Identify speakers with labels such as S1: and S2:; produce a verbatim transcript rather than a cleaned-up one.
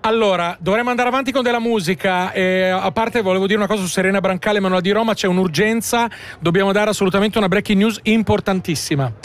S1: Allora, dovremmo andare avanti con della musica. Eh, a parte, volevo dire una cosa su Serena Brancale, ma non la dirò, ma c'è un'urgenza. Dobbiamo dare assolutamente una breaking news importantissima.